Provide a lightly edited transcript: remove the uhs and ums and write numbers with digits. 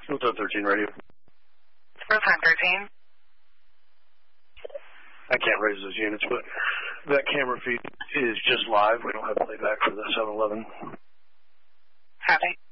What's up, 13 radio? Roseheim 13. I can't raise those units, but that camera feed is just live. We don't have playback for the 7-Eleven. Copy.